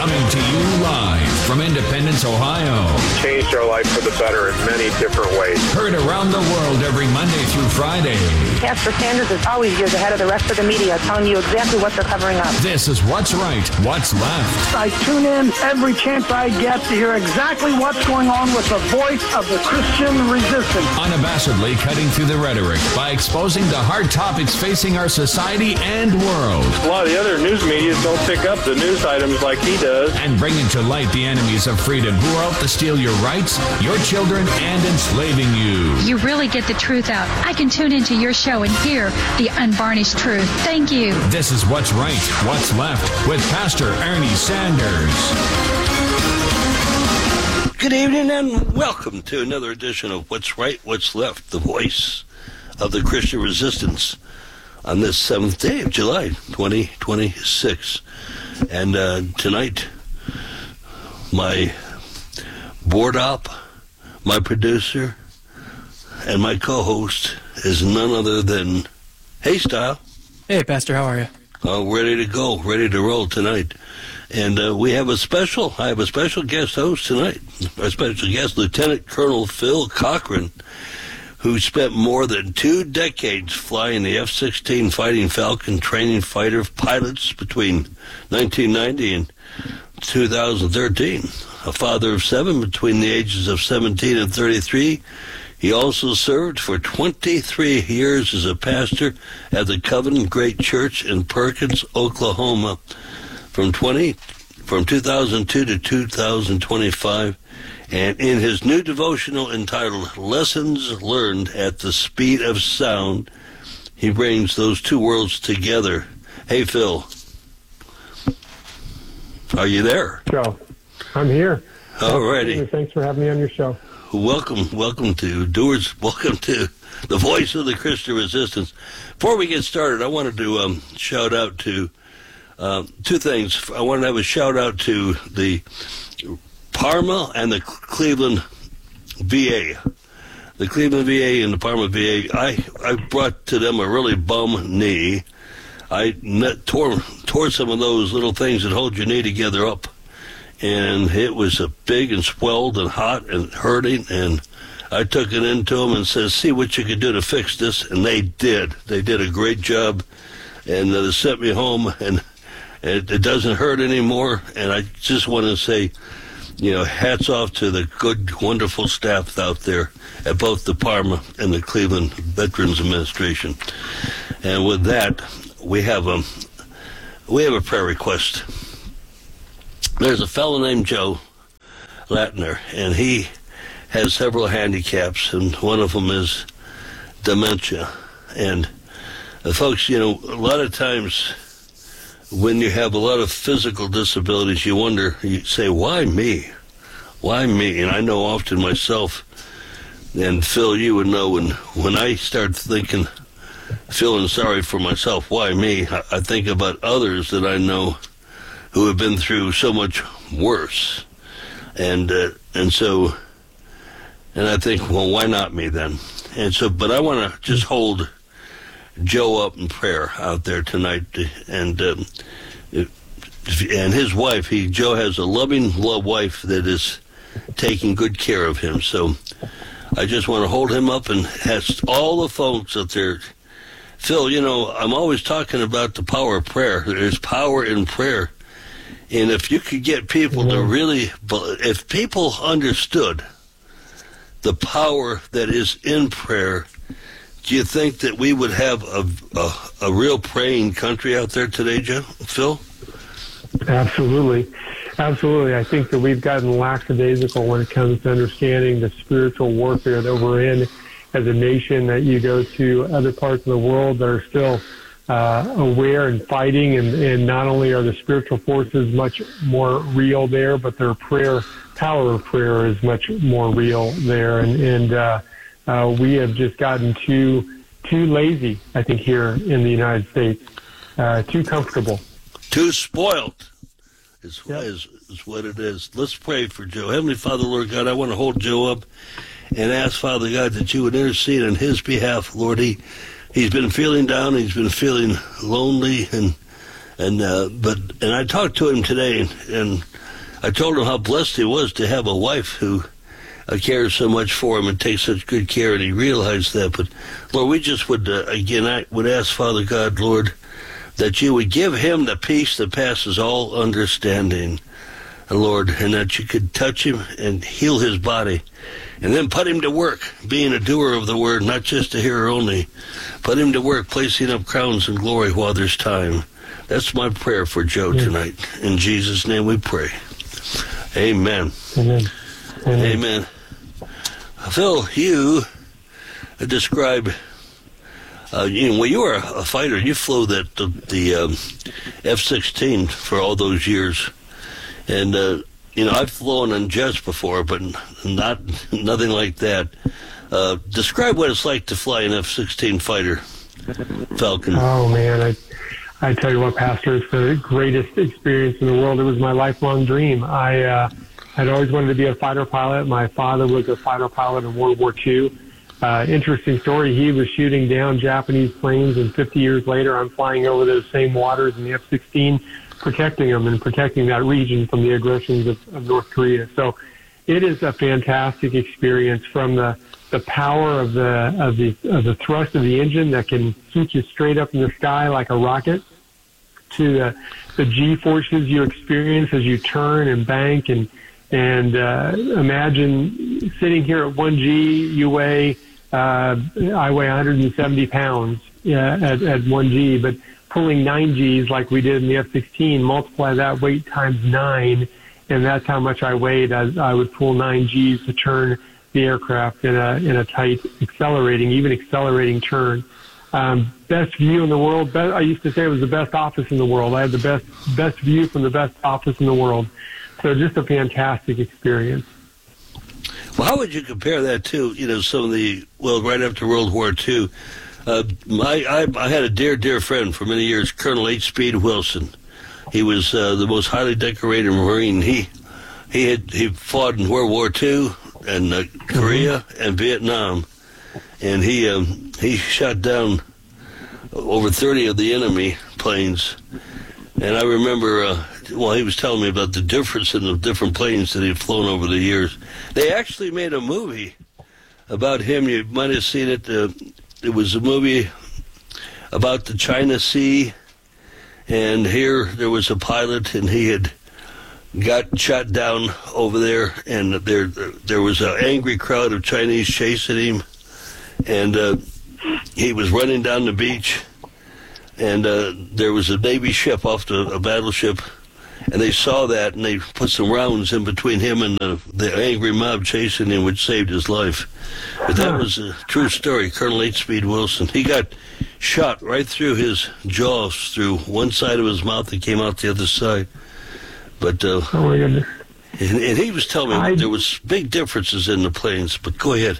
Coming to you live from Independence, Ohio. Changed our life for the better in many different ways. Heard around the world every Monday through Friday. Pastor Sanders is always years ahead of the rest of the media, telling you exactly what they're covering up. This is What's Right, What's Left. I tune in every chance I get to hear exactly what's going on with the voice of the Christian resistance. Unabashedly cutting through the rhetoric by exposing the hard topics facing our society and world. A lot of the other news media don't pick up the news items like he does. And bringing to light the enemies of freedom who are out to steal your rights, your children, and enslaving you. You really get the truth out. I can tune into your show and hear the unvarnished truth. Thank you. This is What's Right, What's Left with Pastor Ernie Sanders. Good evening and welcome to another edition of What's Right, What's Left, the voice of the Christian resistance on this 7th day of July, 2026. And tonight, my board op, my producer, and my co-host is none other than Hey Style. Hey Pastor, how are you? Ready to go, ready to roll tonight. And I have a special guest host tonight. Our special guest, Lieutenant Colonel Phil Cochran, who spent more than 2 decades flying the F-16 Fighting Falcon training fighter pilots between 1990 and 2013. A father of 7 between the ages of 17 and 33. He also served for 23 years as a pastor at the Covenant Great Church in Perkins, Oklahoma, from 2002 to 2025. And in his new devotional entitled Lessons Learned at the Speed of Sound, he brings those two worlds together. Hey, Phil. Are you there? Show. I'm here. All righty. Thanks for having me on your show. Welcome to Doers. Welcome to the voice of the Christian resistance. Before we get started, I wanted to shout out to 2 things. I wanted to have a shout out to the Parma and the Cleveland VA. The Cleveland VA and the Parma VA, I brought to them a really bum knee. I tore some of those little things that hold your knee together up. And it was big and swelled and hot and hurting. And I took it into them and said, see what you can do to fix this. And they did. They did a great job. And they sent me home. And it doesn't hurt anymore. And I just want to say, hats off to the good, wonderful staff out there at both the Parma and the Cleveland Veterans Administration. And with that, we have a prayer request. There's a fellow named Joe Latner, and he has several handicaps, and one of them is dementia. And folks, a lot of times when you have a lot of physical disabilities, you say, why me? Why me? And I know often myself, and Phil, you would know, when I start feeling sorry for myself, why me? I think about others that I know who have been through so much worse. And I think, well, why not me then? But I want to just hold Joe up in prayer out there tonight, and his wife. Joe has a loving wife that is taking good care of him. So I just want to hold him up and ask all the folks out there. Phil, I'm always talking about the power of prayer. There's power in prayer, and if you could get people to really, if people understood the power that is in prayer, do you think that we would have a real praying country out there today, Phil? Absolutely. I think that we've gotten lackadaisical when it comes to understanding the spiritual warfare that we're in as a nation, that you go to other parts of the world that are still aware and fighting, and not only are the spiritual forces much more real there, but their power of prayer is much more real there. And we have just gotten too lazy, I think, here in the United States, too comfortable. Too spoiled is what it is. Let's pray for Joe. Heavenly Father, Lord God, I want to hold Joe up and ask, Father God, that you would intercede on his behalf, Lord. He's been feeling down. He's been feeling lonely, and And I talked to him today, and I told him how blessed he was to have a wife who cares so much for him and takes such good care, and he realized that. But, Lord, we just would, I would ask, Father God, Lord, that you would give him the peace that passes all understanding, Lord, and that you could touch him and heal his body, and then put him to work, being a doer of the word, not just a hearer only. Put him to work, placing up crowns and glory while there's time. That's my prayer for Joe tonight. In Jesus' name we pray. Amen. Amen. Amen. Phil, you describe, you were a fighter. You flew the F-16 for all those years. And, I've flown on jets before, but nothing like that. Describe what it's like to fly an F-16 fighter, Falcon. Oh, man, I tell you what, Pastor, it's the greatest experience in the world. It was my lifelong dream. I'd always wanted to be a fighter pilot. My father was a fighter pilot in World War II. Interesting story. He was shooting down Japanese planes, and 50 years later, I'm flying over those same waters in the F-16, protecting them and protecting that region from the aggressions of North Korea. So it is a fantastic experience, from the power of the thrust of the engine that can shoot you straight up in the sky like a rocket, to the G-forces you experience as you turn and bank and imagine sitting here at 1G, you weigh, I weigh 170 pounds at 1G, but pulling 9Gs like we did in the F-16, multiply that weight times 9, and that's how much I weighed as I would pull 9Gs to turn the aircraft in a tight accelerating turn. Best view in the world. I used to say it was the best office in the world. I had the best view from the best office in the world. So just a fantastic experience. Well, how would you compare that to, some of right after World War II? I had a dear friend for many years, Colonel H. Speed Wilson. He was the most highly decorated Marine. He fought in World War II and Korea and Vietnam, and he shot down over 30 of the enemy planes. And I remember, he was telling me about the difference in the different planes that he'd flown over the years. They actually made a movie about him. You might have seen it. It was a movie about the China Sea, and here there was a pilot, and he had got shot down over there, and there was an angry crowd of Chinese chasing him, and he was running down the beach, and there was a Navy ship a battleship, and they saw that, and they put some rounds in between him and the angry mob chasing him, which saved his life. But that was a true story. Colonel H. Speed Wilson, he got shot right through his jaws, through one side of his mouth, and came out the other side. But oh my goodness. And he was telling me there was big differences in the planes. But go ahead.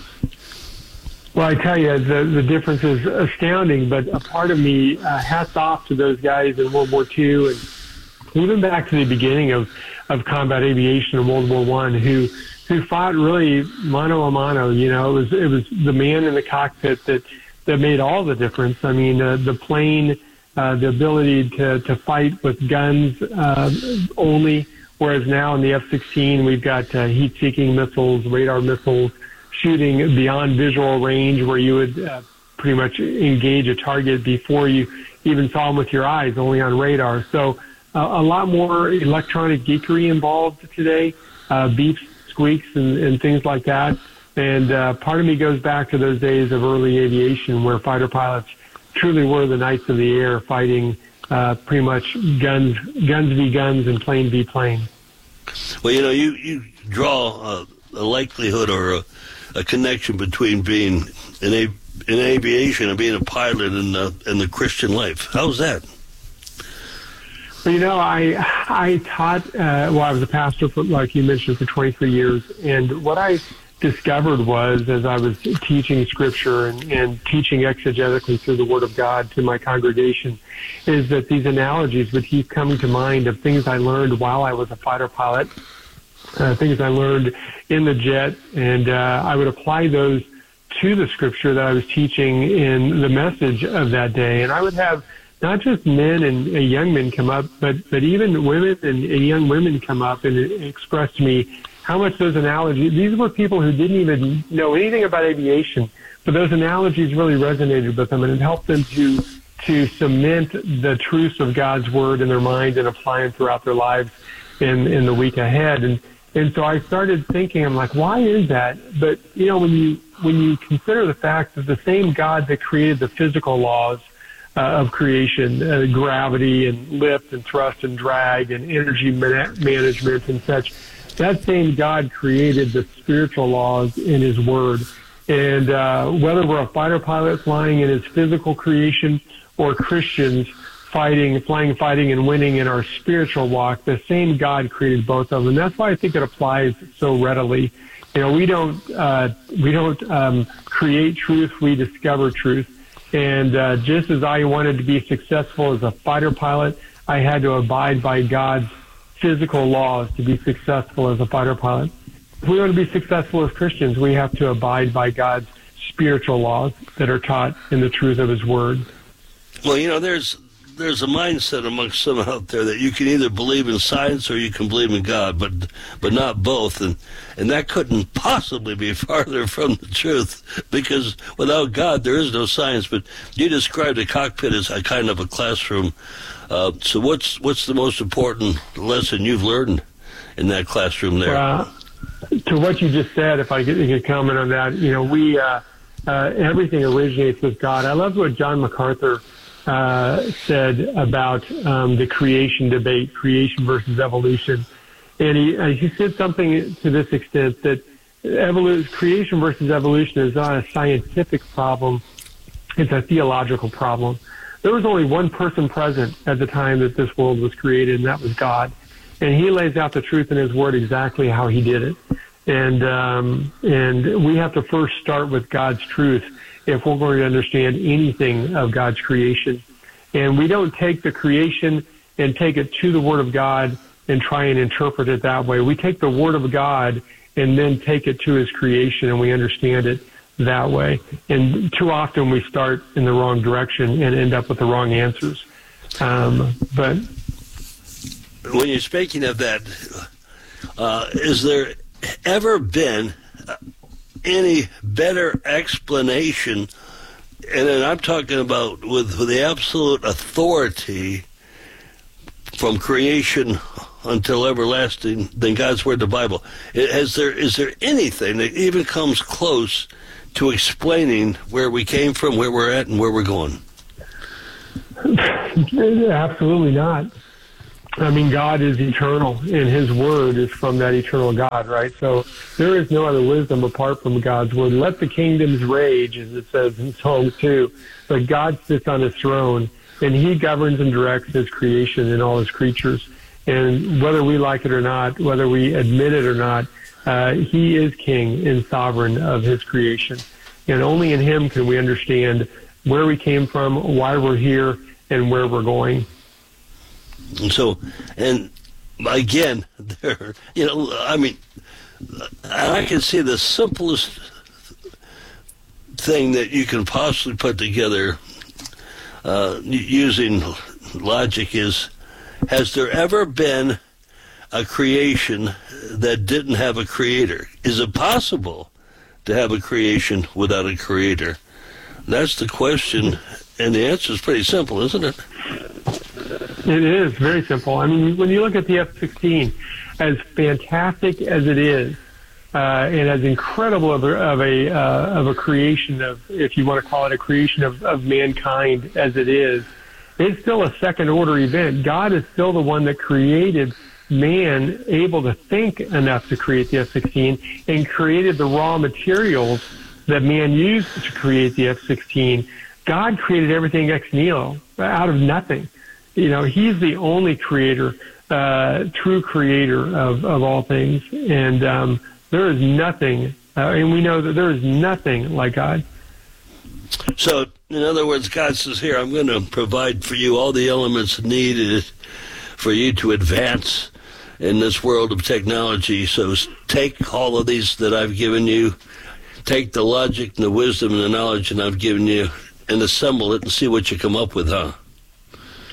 Well, I tell you, the difference is astounding. But a part of me, hats off to those guys in World War II, and even back to the beginning of combat aviation in World War I, who fought really mano a mano. It was the man in the cockpit that made all the difference. I mean, the plane, the ability to fight with guns only, whereas now in the F-16 we've got heat-seeking missiles, radar missiles, shooting beyond visual range, where you would pretty much engage a target before you even saw them with your eyes, only on radar. So a lot more electronic geekery involved today, beeps, squeaks, and things like that. And part of me goes back to those days of early aviation, where fighter pilots truly were the knights of the air, fighting pretty much guns v. guns and plane v. plane. Well, you draw a likelihood or a connection between being in aviation and being a pilot and the Christian life. How's that? Well, I taught, I was a pastor for, like you mentioned, for 23 years. And what I discovered was, as I was teaching Scripture and teaching exegetically through the Word of God to my congregation, is that these analogies would keep coming to mind of things I learned while I was a fighter pilot, things I learned in the jet, and I would apply those to the Scripture that I was teaching in the message of that day. And I would have not just men and young men come up, but even women and young women come up and express to me how much those analogies, these were people who didn't even know anything about aviation, but those analogies really resonated with them, and it helped them to cement the truths of God's word in their mind and apply them throughout their lives in the week ahead. And so I started thinking, I'm like, why is that? But, when you consider the fact that the same God that created the physical laws of creation, gravity and lift and thrust and drag and energy management and such, that same God created the spiritual laws in his word. And whether we're a fighter pilot flying in his physical creation or Christians flying, fighting, and winning in our spiritual walk, the same God created both of them. And that's why I think it applies so readily. We don't create truth, we discover truth. And just as I wanted to be successful as a fighter pilot, I had to abide by God's physical laws to be successful as a fighter pilot. If we want to be successful as Christians, we have to abide by God's spiritual laws that are taught in the truth of his word. Well, there's a mindset amongst some out there that you can either believe in science or you can believe in God, but not both, and that couldn't possibly be farther from the truth, because without God there is no science. But you described a cockpit as a kind of a classroom. So what's the most important lesson you've learned in that classroom there? To what you just said, if I could comment on that, everything originates with God. I love what John MacArthur said about the creation debate, creation versus evolution. And he said something to this extent, that creation versus evolution is not a scientific problem, it's a theological problem. There was only one person present at the time that this world was created, and that was God. And he lays out the truth in his word exactly how he did it. And we have to first start with God's truth if we're going to understand anything of God's creation. And we don't take the creation and take it to the Word of God and try and interpret it that way. We take the Word of God and then take it to his creation, and we understand it that way. And too often we start in the wrong direction and end up with the wrong answers. But when you're speaking of that, is there ever been any better explanation, and then I'm talking about with the absolute authority from creation until everlasting, than God's Word, the Bible? Is there anything that even comes close to explaining where we came from, where we're at, and where we're going? Absolutely not. I mean, God is eternal, and his word is from that eternal God, right? So there is no other wisdom apart from God's word. Let the kingdoms rage, as it says in Psalm 2. But God sits on his throne, and he governs and directs his creation and all his creatures. And whether we like it or not, whether we admit it or not, he is king and sovereign of his creation. And only in him can we understand where we came from, why we're here, and where we're going. And so, and again, I can see the simplest thing that you can possibly put together using logic is, has there ever been a creation that didn't have a creator? Is it possible to have a creation without a creator? That's the question, and the answer is pretty simple, isn't it? It is very simple. I mean, when you look at the F-16, as fantastic as it is, and as incredible of a creation of, if you want to call it a creation of mankind as it is, it's still a second order event. God is still the one that created man able to think enough to create the F-16 and created the raw materials that man used to create the F-16. God created everything ex nihilo, out of nothing. He's the only creator, true creator of all things. And there is nothing, and we know that there is nothing like God. So, in other words, God says, here, I'm going to provide for you all the elements needed for you to advance in this world of technology. So take all of these that I've given you, take the logic and the wisdom and the knowledge that I've given you, and assemble it and see what you come up with, huh?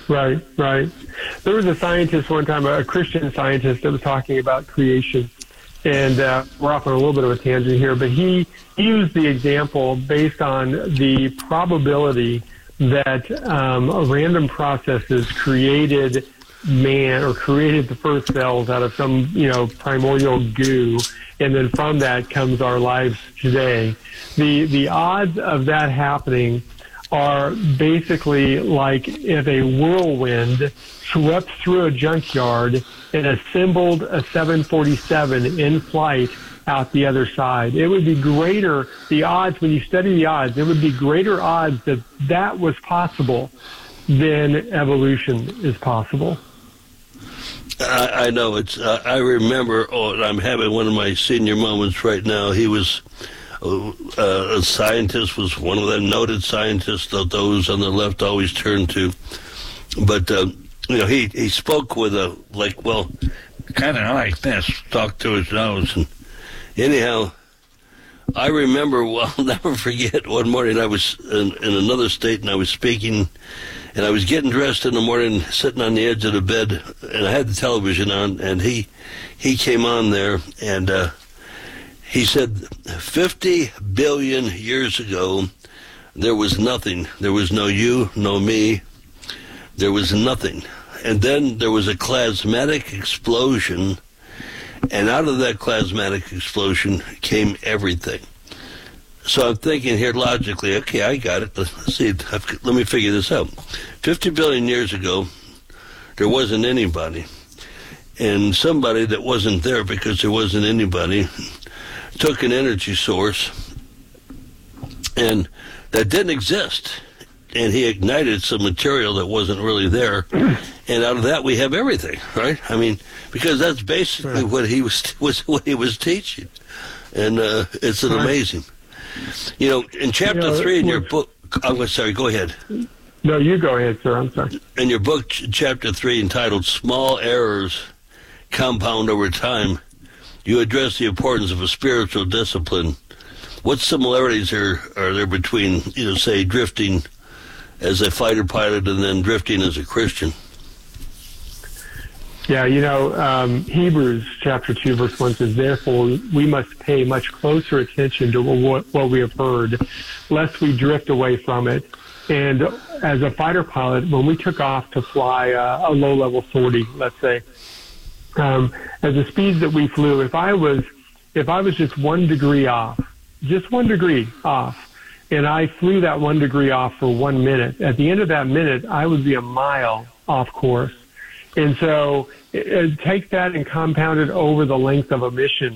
Right. There was a scientist one time, a Christian scientist, that was talking about creation. And we're off on a little bit of a tangent here, but he used the example based on the probability that random processes created man or created the first cells out of some, primordial goo, and then from that comes our lives today. The odds of that happening are basically like if a whirlwind swept through a junkyard and assembled a 747 in flight out the other side. It would be greater, the odds, when you study the odds, it would be greater odds that that was possible than evolution is possible. I know. I remember, I'm having one of my senior moments right now. He was a scientist, was one of the noted scientists that those on the left always turn to. But, he spoke with kind of like this, talked to his nose. And anyhow, I remember, I'll never forget, one morning I was in another state and I was speaking, and I was getting dressed in the morning, sitting on the edge of the bed, and I had the television on, and he came on there, and he said, 50 billion years ago, there was nothing. There was no you, no me. There was nothing. And then there was a plasmatic explosion, and out of that plasmatic explosion came everything. So I'm thinking here logically, okay, I got it. Let's see, let me figure this out. 50 billion years ago, there wasn't anybody. And somebody that wasn't there because there wasn't anybody took an energy source and that didn't exist. And he ignited some material that wasn't really there. And out of that, we have everything, right? I mean, because that's basically what he was teaching. And it's an amazing. In chapter 3 in your book, I'm sorry, go ahead. No, you go ahead, sir. I'm sorry. In your book, chapter 3, entitled Small Errors Compound Over Time, you address the importance of a spiritual discipline. What similarities are there between, say, drifting as a fighter pilot and then drifting as a Christian? Yeah, Hebrews chapter 2, verse 1 says, "Therefore we must pay much closer attention to what we have heard, lest we drift away from it." And as a fighter pilot, when we took off to fly a low-level sortie, let's say, at the speeds that we flew, if I was just 1 degree off, and I flew that 1 degree off for 1 minute, at the end of that minute, I would be a mile off course. And so take that and compound it over the length of a mission.